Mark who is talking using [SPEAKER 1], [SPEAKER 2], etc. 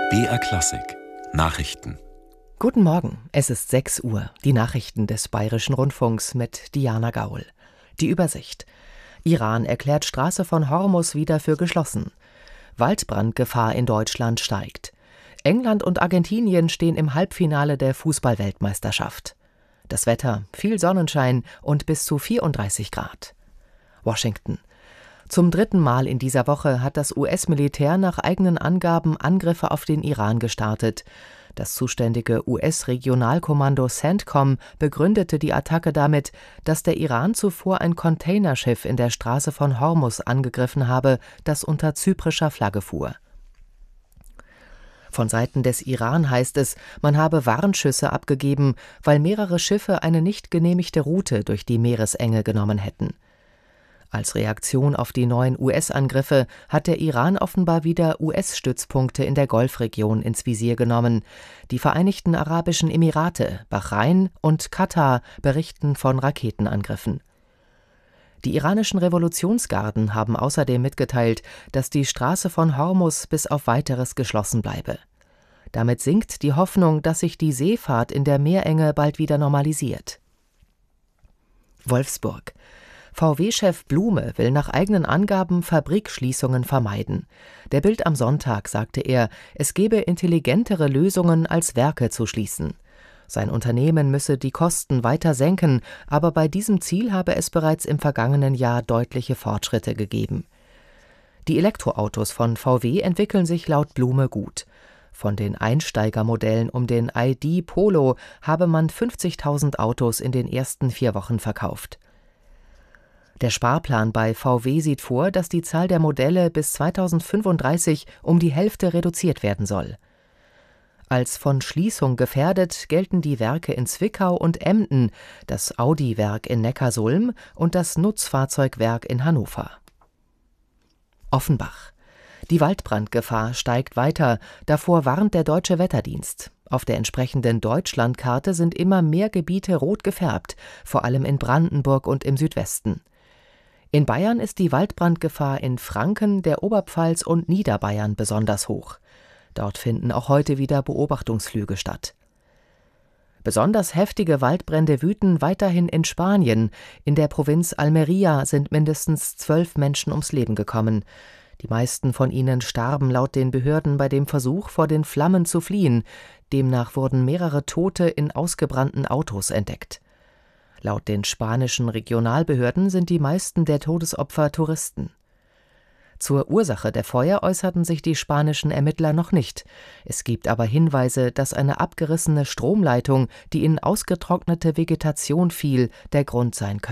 [SPEAKER 1] BR Klassik Nachrichten.
[SPEAKER 2] Guten Morgen, es ist 6 Uhr. Die Nachrichten des Bayerischen Rundfunks mit Diana Gaul. Die Übersicht. Iran erklärt Straße von Hormus wieder für geschlossen. Waldbrandgefahr in Deutschland steigt. England und Argentinien stehen im Halbfinale der Fußball-Weltmeisterschaft. Das Wetter: viel Sonnenschein und bis zu 34 Grad. Washington. Zum 3. Mal in dieser Woche hat das US-Militär nach eigenen Angaben Angriffe auf den Iran gestartet. Das zuständige US-Regionalkommando CENTCOM begründete die Attacke damit, dass der Iran zuvor ein Containerschiff in der Straße von Hormus angegriffen habe, das unter zyprischer Flagge fuhr. Von Seiten des Iran heißt es, man habe Warnschüsse abgegeben, weil mehrere Schiffe eine nicht genehmigte Route durch die Meeresenge genommen hätten. Als Reaktion auf die neuen US-Angriffe hat der Iran offenbar wieder US-Stützpunkte in der Golfregion ins Visier genommen. Die Vereinigten Arabischen Emirate, Bahrain und Katar berichten von Raketenangriffen. Die iranischen Revolutionsgarden haben außerdem mitgeteilt, dass die Straße von Hormus bis auf Weiteres geschlossen bleibe. Damit sinkt die Hoffnung, dass sich die Seefahrt in der Meerenge bald wieder normalisiert. Wolfsburg. VW-Chef Blume will nach eigenen Angaben Fabrikschließungen vermeiden. Der Bild am Sonntag sagte er, es gebe intelligentere Lösungen, als Werke zu schließen. Sein Unternehmen müsse die Kosten weiter senken, aber bei diesem Ziel habe es bereits im vergangenen Jahr deutliche Fortschritte gegeben. Die Elektroautos von VW entwickeln sich laut Blume gut. Von den Einsteigermodellen um den ID Polo habe man 50.000 Autos in den ersten 4 Wochen verkauft. Der Sparplan bei VW sieht vor, dass die Zahl der Modelle bis 2035 um die Hälfte reduziert werden soll. Als von Schließung gefährdet gelten die Werke in Zwickau und Emden, das Audi-Werk in Neckarsulm und das Nutzfahrzeugwerk in Hannover. Offenbach. Die Waldbrandgefahr steigt weiter, davor warnt der Deutsche Wetterdienst. Auf der entsprechenden Deutschlandkarte sind immer mehr Gebiete rot gefärbt, vor allem in Brandenburg und im Südwesten. In Bayern ist die Waldbrandgefahr in Franken, der Oberpfalz und Niederbayern besonders hoch. Dort finden auch heute wieder Beobachtungsflüge statt. Besonders heftige Waldbrände wüten weiterhin in Spanien. In der Provinz Almería sind mindestens 12 Menschen ums Leben gekommen. Die meisten von ihnen starben laut den Behörden bei dem Versuch, vor den Flammen zu fliehen. Demnach wurden mehrere Tote in ausgebrannten Autos entdeckt. Laut den spanischen Regionalbehörden sind die meisten der Todesopfer Touristen. Zur Ursache der Feuer äußerten sich die spanischen Ermittler noch nicht. Es gibt aber Hinweise, dass eine abgerissene Stromleitung, die in ausgetrocknete Vegetation fiel, der Grund sein könnte.